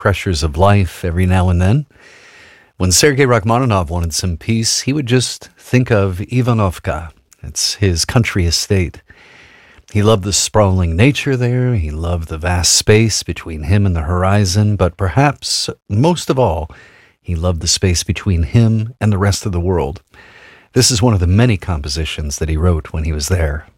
pressures of life every now and then. When Sergei Rachmaninoff wanted some peace, he would just think of Ivanovka. It's his country estate. He loved the sprawling nature there. He loved the vast space between him and the horizon. But perhaps most of all, he loved the space between him and the rest of the world. This is one of the many compositions that he wrote when he was there.